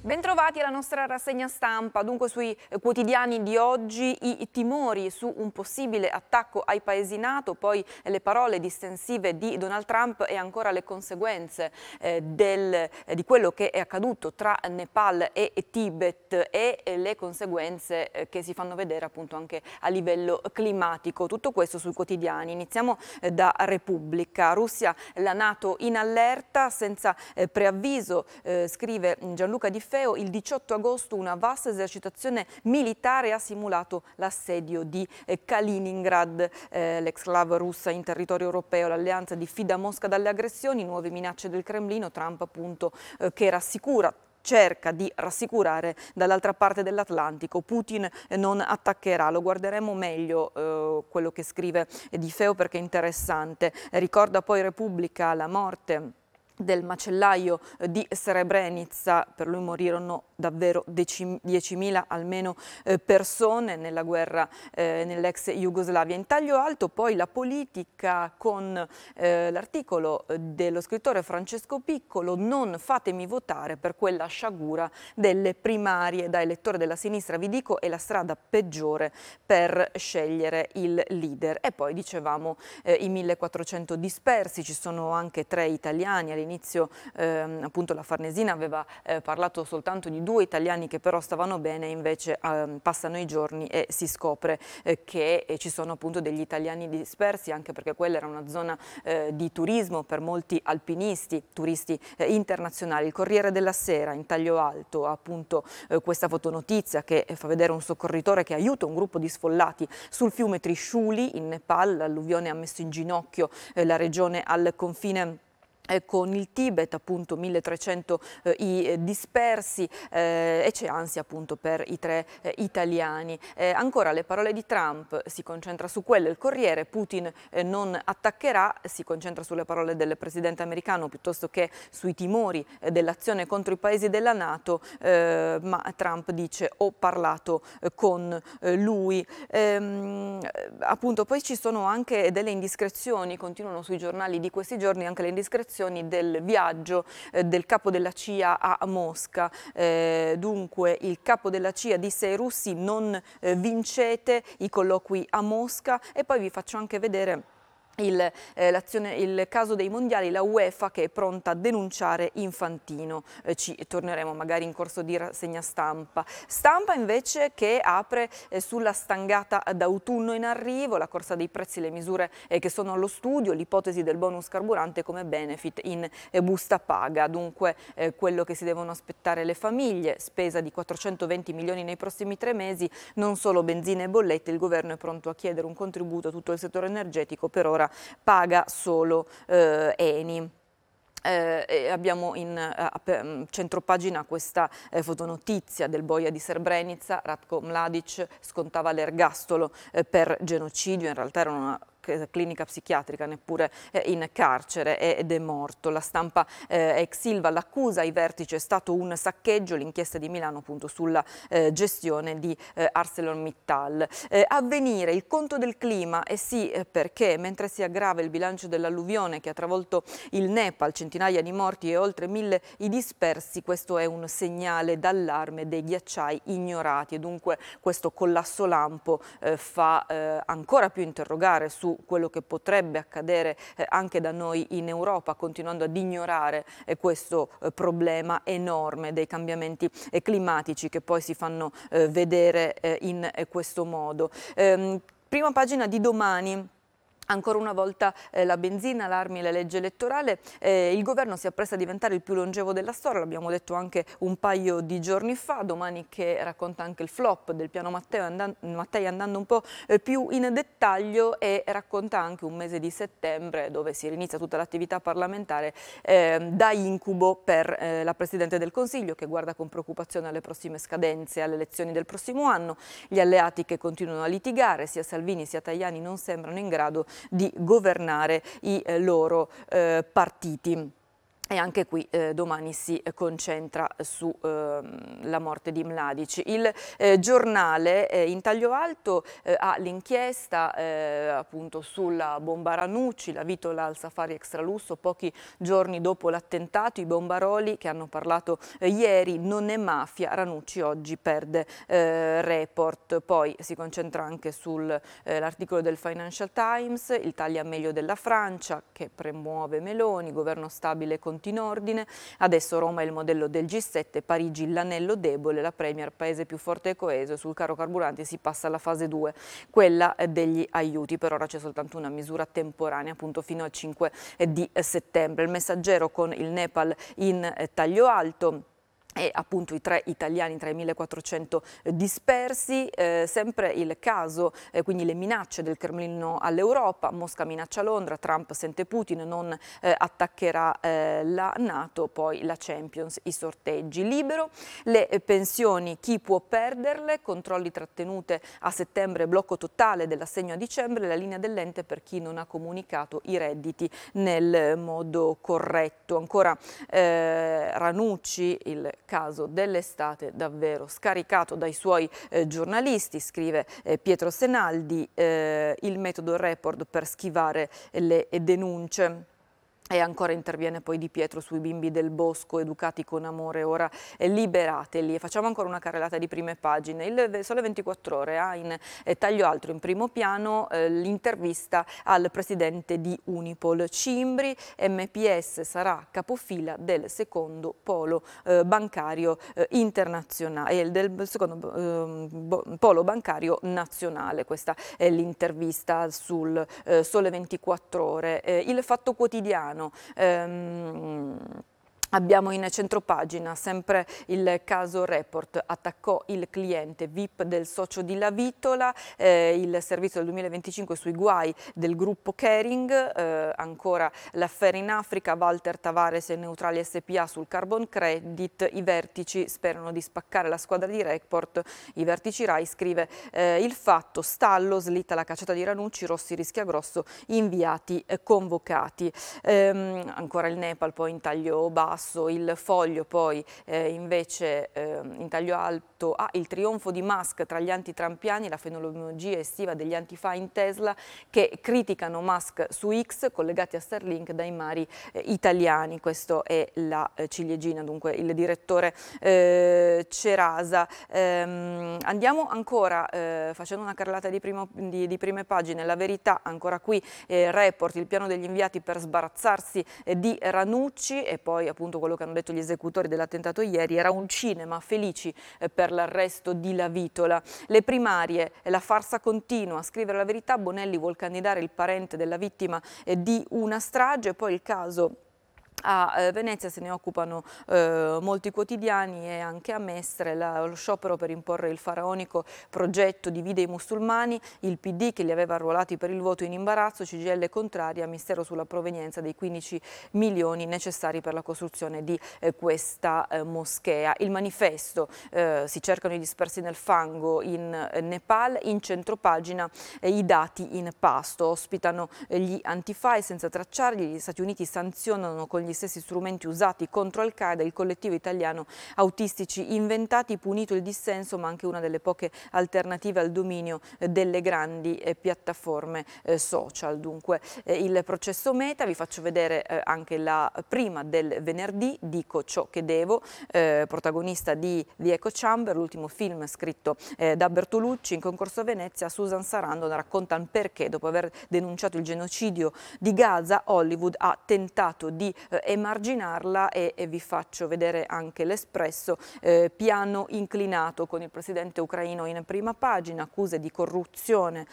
Bentrovati alla nostra rassegna stampa. Dunque sui quotidiani di oggi i timori su un possibile attacco ai paesi NATO, poi le parole distensive di Donald Trump e ancora le conseguenze di quello che è accaduto tra Nepal e Tibet e le conseguenze che si fanno vedere appunto anche a livello climatico. Tutto questo sui quotidiani. Iniziamo da Repubblica. Russia, la NATO in allerta senza preavviso, scrive Gianluca Di Feo. Il 18 agosto una vasta esercitazione militare ha simulato l'assedio di Kaliningrad, l'exclave russa in territorio europeo. L'alleanza diffida Mosca dalle aggressioni, nuove minacce del Cremlino, Trump appunto che cerca di rassicurare dall'altra parte dell'Atlantico. Putin non attaccherà, lo guarderemo meglio quello che scrive Di Feo perché è interessante. Ricorda poi Repubblica la morte del macellaio di Srebrenica. Per lui morirono davvero 10.000 almeno persone nella guerra nell'ex Jugoslavia. In taglio alto poi la politica con l'articolo dello scrittore Francesco Piccolo: non fatemi votare per quella sciagura delle primarie. Da elettore della sinistra vi dico è la strada peggiore per scegliere il leader. E poi dicevamo i 1400 dispersi, ci sono anche 3 italiani. All'inizio appunto la Farnesina aveva parlato soltanto di 2 italiani che però stavano bene, invece passano i giorni e si scopre che ci sono appunto degli italiani dispersi, anche perché quella era una zona di turismo per molti alpinisti, turisti internazionali. Il Corriere della Sera in taglio alto ha appunto questa fotonotizia che fa vedere un soccorritore che aiuta un gruppo di sfollati sul fiume Trishuli in Nepal. L'alluvione ha messo in ginocchio la regione al confine con il Tibet, appunto 1300 i dispersi e c'è ansia appunto per i 3 italiani. Ancora le parole di Trump, si concentra su quelle. Il Corriere: Putin non attaccherà, si concentra sulle parole del presidente americano piuttosto che sui timori dell'azione contro i paesi della NATO, ma Trump dice: ho parlato con lui. Appunto poi ci sono anche delle indiscrezioni, continuano sui giornali di questi giorni anche le indiscrezioni del viaggio del capo della CIA a Mosca. Dunque il capo della CIA disse ai russi: non vincete i colloqui a Mosca. E poi vi faccio anche vedere il caso dei mondiali, la UEFA che è pronta a denunciare Infantino. Ci torneremo magari in corso di rassegna stampa. Stampa invece che apre sulla stangata d'autunno in arrivo, la corsa dei prezzi, le misure che sono allo studio, l'ipotesi del bonus carburante come benefit in busta paga. Dunque quello che si devono aspettare le famiglie: spesa di 420 milioni nei prossimi 3 mesi, non solo benzina e bollette. Il governo è pronto a chiedere un contributo a tutto il settore energetico, per ora paga solo Eni. Abbiamo in centropagina questa fotonotizia del boia di Srebrenica. Ratko Mladic scontava l'ergastolo per genocidio, in realtà era una clinica psichiatrica, neppure in carcere, ed è morto. La Stampa ex Silva: l'accusa ai vertici è stato un saccheggio, l'inchiesta di Milano appunto sulla gestione di ArcelorMittal. Avvenire: il conto del clima, sì, perché mentre si aggrava il bilancio dell'alluvione che ha travolto il Nepal, centinaia di morti e oltre 1000 i dispersi, questo è un segnale d'allarme dei ghiacciai ignorati, e dunque questo collasso lampo fa ancora più interrogare su quello che potrebbe accadere anche da noi in Europa, continuando ad ignorare questo problema enorme dei cambiamenti climatici che poi si fanno vedere in questo modo. Prima pagina di Domani. Ancora una volta la benzina, l'armi e la legge elettorale. Il governo si appresta a diventare il più longevo della storia, l'abbiamo detto anche un paio di giorni fa. Domani che racconta anche il flop del piano Mattei andando un po' più in dettaglio, e racconta anche un mese di settembre dove si rinizia tutta l'attività parlamentare da incubo per la Presidente del Consiglio, che guarda con preoccupazione alle prossime scadenze, alle elezioni del prossimo anno. Gli alleati che continuano a litigare, sia Salvini sia Tajani non sembrano in grado di governare i loro partiti. E anche qui domani si concentra su la morte di Mladic. Il giornale in taglio alto ha l'inchiesta appunto sulla bomba Ranucci, la vitola al safari extralusso, pochi giorni dopo l'attentato, i bombaroli che hanno parlato ieri, non è mafia, Ranucci oggi perde report. Poi si concentra anche sull'articolo del Financial Times, il taglia meglio della Francia che promuove Meloni, governo stabile con in ordine, adesso Roma è il modello del G7, Parigi l'anello debole, la Premier paese più forte e coeso, sul caro carburanti si passa alla fase 2, quella degli aiuti, per ora c'è soltanto una misura temporanea appunto fino al 5 di settembre. Il Messaggero con il Nepal in taglio alto. E appunto i 3 italiani tra i 1400 dispersi, sempre il caso, quindi le minacce del Cremlino all'Europa, Mosca minaccia Londra, Trump sente Putin, non attaccherà la NATO, poi la Champions, i sorteggi. Libero, le pensioni, chi può perderle, controlli trattenute a settembre, blocco totale dell'assegno a dicembre, la linea dell'ente per chi non ha comunicato i redditi nel modo corretto. Ancora Ranucci, il caso dell'estate davvero scaricato dai suoi giornalisti, scrive Pietro Senaldi, il metodo report per schivare le denunce. E ancora interviene poi Di Pietro sui bimbi del bosco, educati con amore, ora liberateli. E facciamo ancora una carrellata di prime pagine. Il Sole 24 Ore ha in taglio alto in primo piano l'intervista al presidente di Unipol Cimbri, MPS sarà capofila del secondo polo bancario internazionale, del secondo polo bancario nazionale. Questa è l'intervista sul Sole 24 Ore. Il Fatto Quotidiano. Abbiamo in centropagina sempre il caso Report, attaccò il cliente VIP del socio di Lavitola, il servizio del 2025 sui guai del gruppo Kering, ancora l'affare in Africa, Walter Tavares e Neutrali SPA sul carbon credit, i vertici sperano di spaccare la squadra di Report, i vertici Rai, scrive il Fatto, stallo, slitta la cacciata di Ranucci, Rossi rischia grosso, inviati convocati. Ancora il Nepal poi in taglio basso, il Foglio poi invece in taglio alto ha il trionfo di Musk tra gli antitrampiani, la fenomenologia estiva degli antifa in Tesla che criticano Musk su X collegati a Starlink dai mari italiani. Questo è la ciliegina, dunque il direttore Cerasa. Andiamo ancora facendo una carrellata di prime pagine, La Verità, ancora qui Report, il piano degli inviati per sbarazzarsi di Ranucci e poi appunto quello che hanno detto gli esecutori dell'attentato ieri, era un cinema, felici per l'arresto di Lavitola. Le primarie, la farsa continua, scrivere La Verità, Bonelli vuol candidare il parente della vittima di una strage, poi il caso a Venezia se ne occupano molti quotidiani e anche a Mestre, lo sciopero per imporre il faraonico progetto divide i musulmani, il PD che li aveva arruolati per il voto in imbarazzo, CGIL contraria, mistero sulla provenienza dei 15 milioni necessari per la costruzione di questa moschea. Il Manifesto, si cercano i dispersi nel fango in Nepal, in centropagina i dati in pasto, ospitano gli antifa e senza tracciarli, gli Stati Uniti sanzionano con gli stessi strumenti usati contro Al-Qaeda, il collettivo italiano autistici inventati, punito il dissenso ma anche una delle poche alternative al dominio delle grandi piattaforme social. Dunque il processo Meta, vi faccio vedere anche la prima del venerdì, Dico ciò che devo, protagonista di The Echo Chamber, l'ultimo film scritto da Bertolucci, in concorso a Venezia. Susan Sarandon racconta il perché dopo aver denunciato il genocidio di Gaza Hollywood ha tentato di emarginarla e vi faccio vedere anche l'Espresso, piano inclinato con il presidente ucraino in prima pagina, accuse di corruzione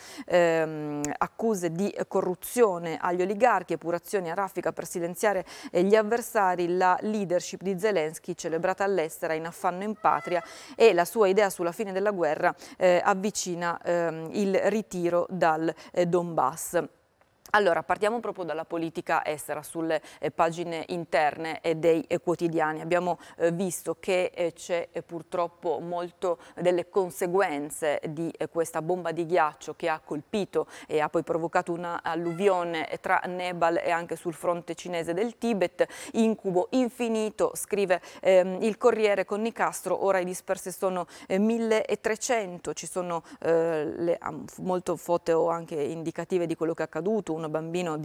agli oligarchi, epurazioni a raffica per silenziare gli avversari, la leadership di Zelensky celebrata all'estero in affanno in patria e la sua idea sulla fine della guerra avvicina il ritiro dal Donbass. Allora, partiamo proprio dalla politica estera sulle pagine interne dei quotidiani. Abbiamo visto che c'è purtroppo molto delle conseguenze di questa bomba di ghiaccio che ha colpito e ha poi provocato un'alluvione tra Nepal e anche sul fronte cinese del Tibet. Incubo infinito, scrive il Corriere con Nicastro, ora i dispersi sono 1300, ci sono molte foto anche indicative di quello che è accaduto, un bambino di